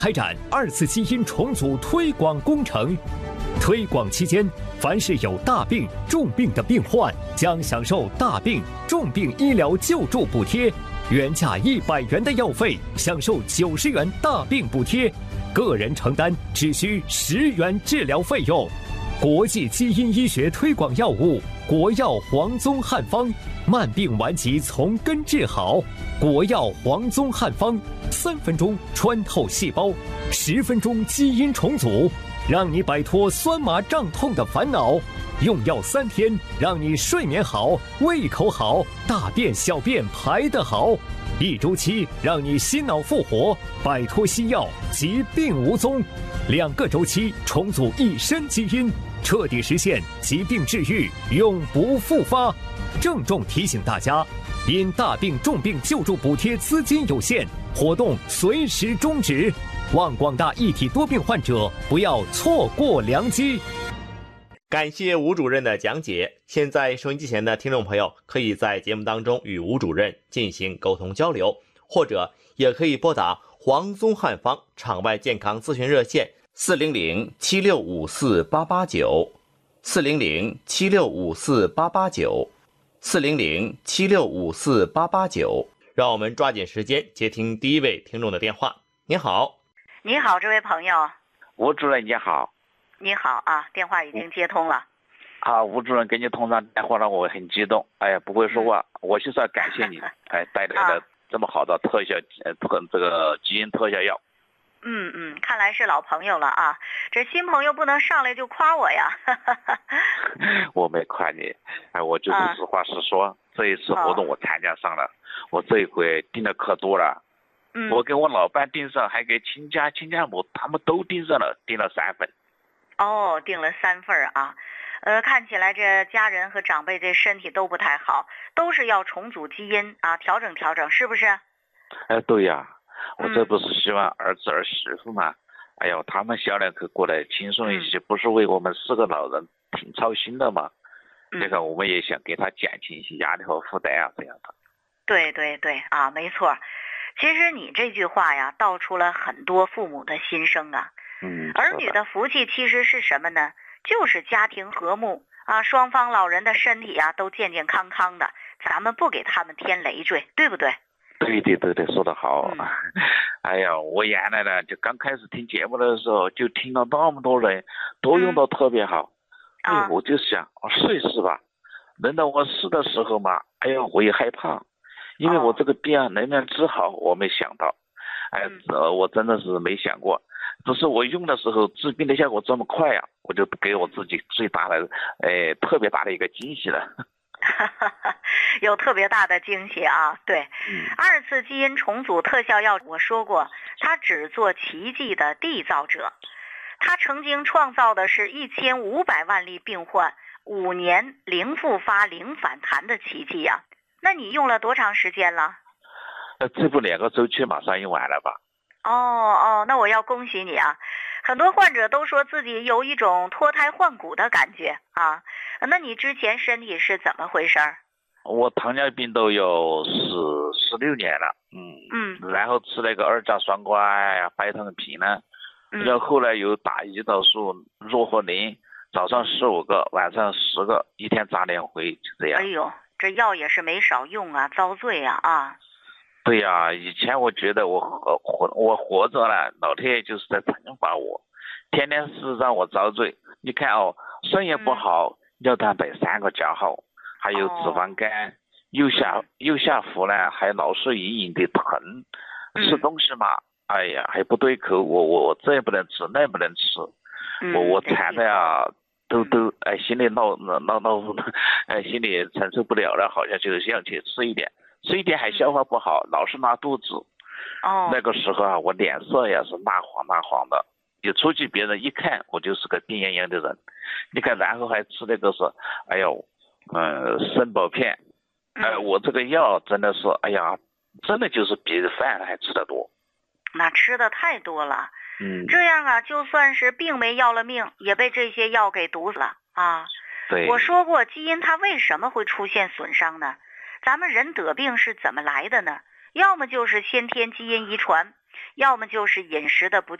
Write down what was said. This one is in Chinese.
开展2次基因重组推广工程。推广期间，凡是有大病、重病的病患，将享受大病、重病医疗救助补贴，原价100元的药费享受90元大病补贴，个人承担只需10元治疗费用。国际基因医学推广药物国药黄宗汉方，慢病顽疾从根治好。国药黄宗汉方，3分钟穿透细胞，10分钟基因重组，让你摆脱酸麻胀痛的烦恼。用药3天，让你睡眠好、胃口好、大便小便排得好。1周期，让你心脑复活，摆脱西药，疾病无踪。2个周期，重组一身基因，彻底实现疾病治愈，永不复发。郑重提醒大家，因大病重病救助补贴资金有限，活动随时终止。望广大一体多病患者不要错过良机。 感谢吴主任的讲解。现在收音机前的听众朋友可以在节目当中与吴主任进行沟通交流，或者也可以拨打黄宗汉方场外健康咨询热线400-7654-889 400-7654-889 400-7654-889。让我们抓紧时间接听第一位听众的电话。您好。 你好，这位朋友。 吴主任你好。 你好啊，电话已经接通了。 吴主任给你通上电话了，我很激动。哎呀，不会说话，我就是要感谢你，带来的这么好的特效，这个基因特效药。 看来是老朋友了啊，这新朋友不能上来就夸我呀。 我没夸你，我就是实话实说。这一次活动我参加上了，我这一回订的可多了。我给我老伴订上，还给亲家母他们都订上了，订了3份。 订了3份啊。看起来这家人和长辈这身体都不太好，都是要重组基因啊，调整调整，是不是？ 对呀，我这不是希望儿子儿媳妇嘛。哎呦，他们小两口过来轻松一些，不是为我们4个老人挺操心的嘛。这个我们也想给他减轻一些压力和负担啊，这样的。 对啊，没错。其实你这句话呀，道出了很多父母的心声啊。儿女的福气其实是什么呢？就是家庭和睦啊，双方老人的身体啊都健健康康的，咱们不给他们添累赘，对不对？ 对，说得好。哎呀，我原来呢就刚开始听节目的时候，就听到那么多人都用到特别好。我就想试一试吧。轮到我试的时候嘛，哎呀，我也害怕，因为我这个病能不能治好，我没想到。我真的是没想过。只是我用的时候治病的效果这么快啊，我就给我自己最大的特别大的一个惊喜了。 有特别大的惊喜啊。对，2次基因重组特效药，我说过它只做奇迹的缔造者，他曾经创造的是1500万例病患5年零复发零反弹的奇迹呀。那你用了多长时间了？ 这不2个周期马上用完了吧？ 那我要恭喜你啊！很多患者都说自己有一种脱胎换骨的感觉啊。那你之前身体是怎么回事？ 我糖尿病都有16年了。然后吃那个2价双胍呀、白糖平呢。然后后来又打胰岛素弱活灵，早上15个，晚上10个，一天扎2回，就这样。 哎呦，这药也是没少用啊，遭罪啊。 对呀，以前我觉得我活着了，老天爷就是在惩罚我，天天是让我遭罪。你看肾也不好，尿蛋白3个加号，还有脂肪肝，右下腹呢还老是隐隐的疼，吃东西嘛，哎呀还不对口，我这也不能吃，那也不能吃，我馋的呀，都心里心里承受不了了，好像就是想去吃一点还消化不好，老是拉肚子。那个时候啊，我脸色也是蜡黄的，一出去别人一看我就是个病怏怏的人。你看，然后还吃那个是参宝片。我这个药真的是，哎呀，真的就是比饭还吃得多。 那吃的太多了。这样啊，就算是病没要了命，也被这些药给毒死了啊。 对。 我说过，基因它为什么会出现损伤呢？咱们人得病是怎么来的呢？要么就是先天基因遗传， 要么就是饮食的不